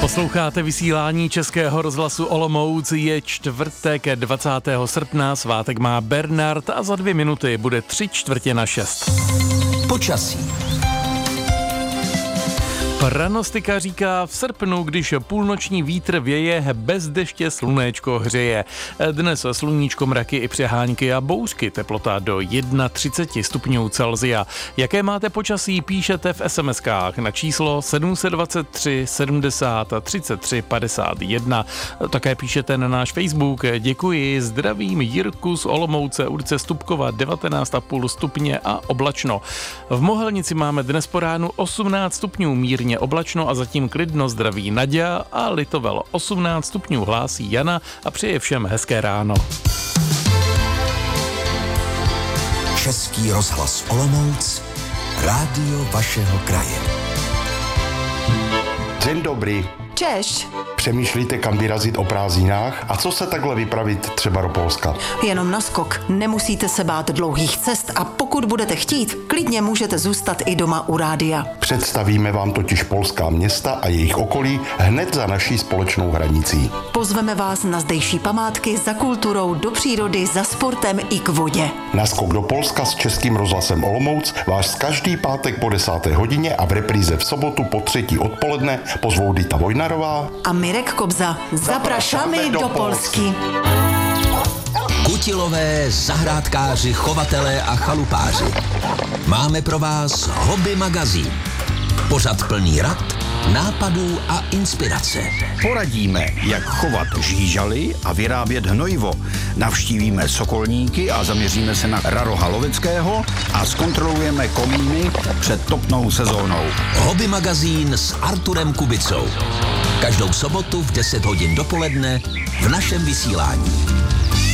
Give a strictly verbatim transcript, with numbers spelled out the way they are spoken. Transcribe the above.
Posloucháte vysílání Českého rozhlasu Olomouc, je čtvrtek dvacátého srpna, svátek má Bernard a za dvě minuty bude tři čtvrtě na šest. Počasí. Pranostika říká v srpnu, když půlnoční vítr věje, bez deště slunéčko hřeje. Dnes sluníčko, mraky i přehánky a bouřky, teplota do třicet jedna stupňů Celsia. Jaké máte počasí, píšete v es em eskách na číslo sedm set dvacet tři sedmdesát třicet tři padesát jedna. Také píšete na náš Facebook. Děkuji, zdravím Jirku z Olomouce, ulice Stupkova, devatenáct celá pět stupně a oblačno. V Mohelnici máme dnes po ránu osmnáct stupňů, mírně oblačno a zatím klidno, zdraví Naďa a Litovel osmnáct stupňů hlásí Jana a přeje všem hezké ráno. Český rozhlas Olomouc, rádio vašeho kraje. Dzień dobry. Češ. Přemýšlíte, kam vyrazit o prázdninách? A co se takhle vypravit třeba do Polska? Jenom na skok. Nemusíte se bát dlouhých cest a pokud budete chtít, klidně můžete zůstat i doma u rádia. Představíme vám totiž polská města a jejich okolí hned za naší společnou hranicí. Pozveme vás na zdejší památky, za kulturou, do přírody, za sportem i k vodě. Na skok do Polska s Českým rozhlasem Olomouc vás každý pátek po desáté hodině a v repríze v sobotu po třetí odpoledne pozvou Dita Vojnarová a Mirek Kobza. Zaprašamy do Polsky. Kutilové, zahrádkáři, chovatelé a chalupáři. Máme pro vás Hobby magazín. Pořad plný rad, nápadů a inspirace. Poradíme, jak chovat žížaly a vyrábět hnojivo. Navštívíme sokolníky a zaměříme se na raroha loveckého a zkontrolujeme komíny před topnou sezónou. Hobby magazín s Arturem Kubicou. Každou sobotu v deset hodin dopoledne v našem vysílání.